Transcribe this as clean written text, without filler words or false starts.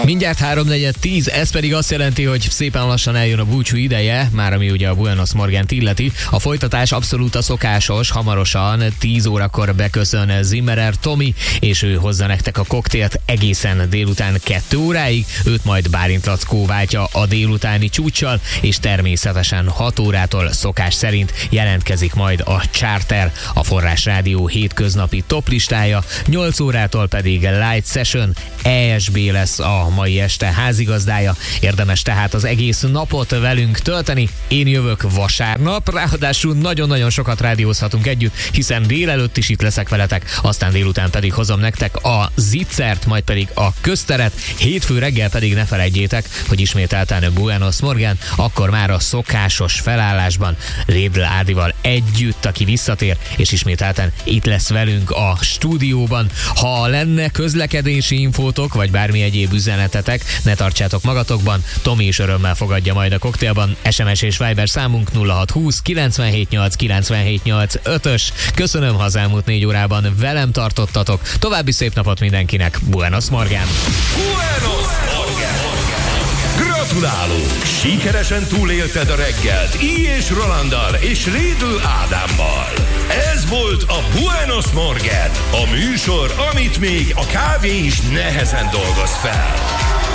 Mindjárt 3:10, ez pedig azt jelenti, hogy szépen lassan eljön a búcsú ideje, már ami ugye a Buenos Morgant illeti. A folytatás abszolút a szokásos, hamarosan 10 órakor beköszön Zimmerer Tomi, és ő hozza nektek a koktélt egészen délután 2 óráig, őt majd Bálint Lackó váltja a délutáni csúccsal, és természetesen 6 órától szokás szerint jelentkezik majd a Charter, a Forrás Rádió hétköznapi toplistája, 8 órától pedig Light Session, ESB lesz a mai este házigazdája, érdemes tehát az egész napot velünk tölteni. Én jövök vasárnap, ráadásul nagyon-nagyon sokat rádiózhatunk együtt, hiszen délelőtt is itt leszek veletek, aztán délután pedig hozom nektek a Zitzert, majd pedig a közteret, hétfő reggel pedig ne felejtjétek, hogy ismételten Buenos Morgan, akkor már a szokásos felállásban Rédl Ádival együtt, aki visszatér, és ismételten itt lesz velünk a stúdióban. Ha lenne közlekedési infótok, vagy bármi egyéb üzenetetek, ne tartsátok magatokban, Tomi is örömmel fogadja majd a koktélban. SMS és Viber számunk 0620 978 978 5-ös. Köszönöm, ha az elmúlt 4 órában velem tartottatok. További szép napot mindenkinek. Buenos Morgan! Buenos Morgan! Gratulálunk! Sikeresen túlélted a reggelt Í és Rolanddal és Rédl Ádámmal. Ez volt a Buenos Morgan, a műsor, amit még a kávé is nehezen dolgoz fel.